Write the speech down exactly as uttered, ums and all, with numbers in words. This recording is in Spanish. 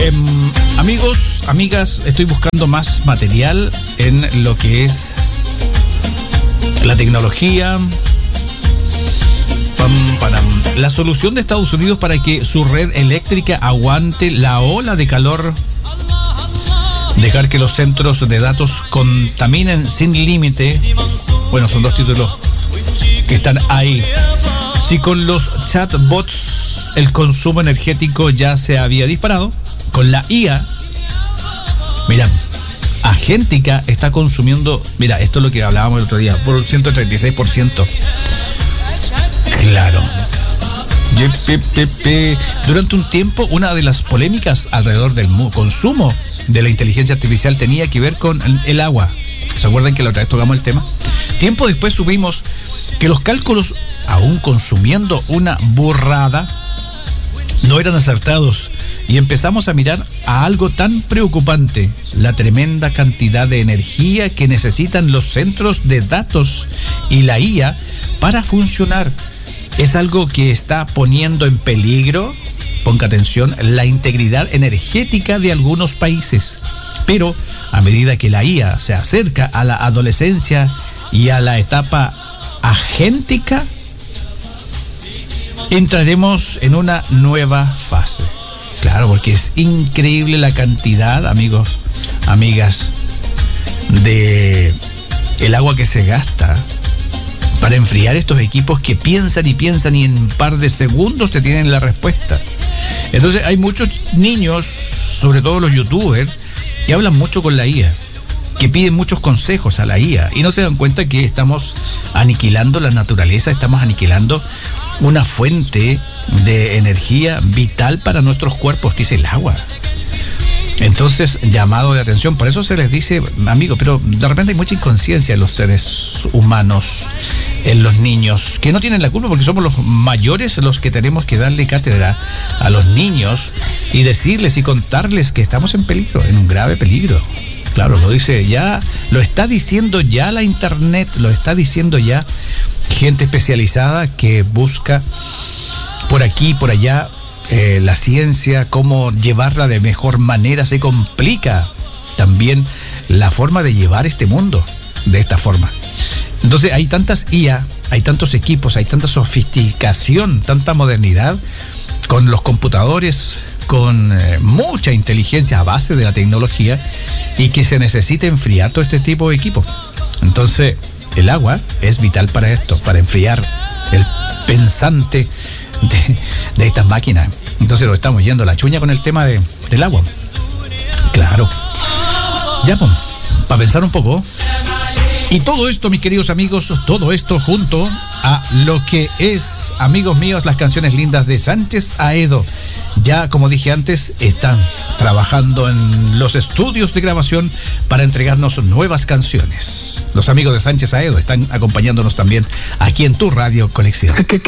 Eh, amigos, amigas, estoy buscando más material en lo que es la tecnología. Pam, param. La solución de Estados Unidos para que su red eléctrica aguante la ola de calor. Dejar que los centros de datos contaminen sin límite. Bueno, son dos títulos que están ahí. Si con los chatbots el consumo energético ya se había disparado, con la I A, mira, Agéntica está consumiendo, mira, esto es lo que hablábamos el otro día, por ciento treinta y seis por ciento. Claro. Durante un tiempo, una de las polémicas alrededor del consumo de la inteligencia artificial tenía que ver con el agua. ¿Se acuerdan que la otra vez tocamos el tema? Tiempo después supimos que los cálculos, aún consumiendo una burrada, no eran acertados y empezamos a mirar a algo tan preocupante: la tremenda cantidad de energía que necesitan los centros de datos y la I A para funcionar. Es algo que está poniendo en peligro, ponga atención, la integridad energética de algunos países. Pero a medida que la I A se acerca a la adolescencia y a la etapa agéntica, entraremos en una nueva fase. Claro, porque es increíble la cantidad, amigos, amigas, de el agua que se gasta para enfriar estos equipos que piensan y piensan y en un par de segundos te tienen la respuesta. Entonces hay muchos niños, sobre todo los youtubers, que hablan mucho con la I A, que piden muchos consejos a la I A y no se dan cuenta que estamos aniquilando la naturaleza, estamos aniquilando una fuente de energía vital para nuestros cuerpos, que es el agua. Entonces, llamado de atención. Por eso se les dice, amigo, pero de repente hay mucha inconsciencia en los seres humanos, en los niños, que no tienen la culpa, porque somos los mayores los que tenemos que darle cátedra a los niños y decirles y contarles que estamos en peligro, en un grave peligro. Claro, lo dice ya, lo está diciendo ya la internet, lo está diciendo ya gente especializada que busca por aquí, por allá, eh, la ciencia, cómo llevarla de mejor manera. Se complica también la forma de llevar este mundo de esta forma. Entonces hay tantas I A, hay tantos equipos, hay tanta sofisticación, tanta modernidad con los computadores, con eh, mucha inteligencia a base de la tecnología, y que se necesita enfriar todo este tipo de equipos. Entonces el agua es vital para esto, para enfriar el pensante de, de estas máquinas. Entonces lo estamos yendo a la chuña con el tema de, del agua. Claro. Ya, pues, para pensar un poco. Y todo esto, mis queridos amigos, todo esto junto a lo que es, amigos míos, las canciones lindas de Sánchez Aedo. Ya, como dije antes, están trabajando en los estudios de grabación para entregarnos nuevas canciones. Los amigos de Sánchez Aedo están acompañándonos también aquí en tu Radio Conexión.